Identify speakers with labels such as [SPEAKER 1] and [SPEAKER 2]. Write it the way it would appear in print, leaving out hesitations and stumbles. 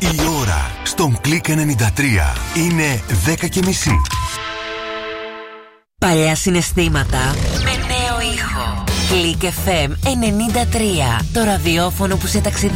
[SPEAKER 1] Η ώρα στον Click 93 είναι 10:30.
[SPEAKER 2] Παλιά συναισθήματα με νέο ήχο. Click FM 93. Το ραδιόφωνο που σε ταξιδεύει.